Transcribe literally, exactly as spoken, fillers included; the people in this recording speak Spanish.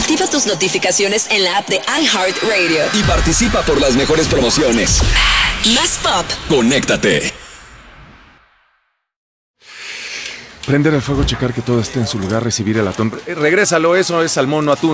Activa tus notificaciones en la app de iHeartRadio. Y participa por las mejores promociones. Más pop. Conéctate. Prender el fuego, checar que todo esté en su lugar, recibir el atún. Eh, Regrésalo, eso es salmón, no atún.